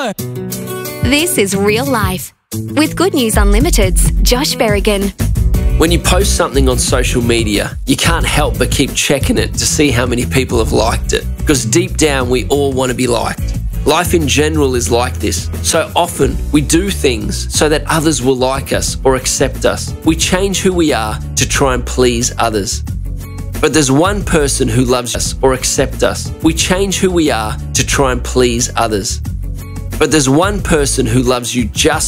Hello. This is Real Life with Good News Unlimited's Josh Berrigan. When you post something on social media, you can't help but keep checking it to see how many people have liked it. Because deep down, we all want to be liked. Life in general is like this. So often, we do things so that others will like us or accept us. We change who we are to try and please others. But there's one person who loves us or accept us. We change who we are to try and please others. But there's one person who loves you just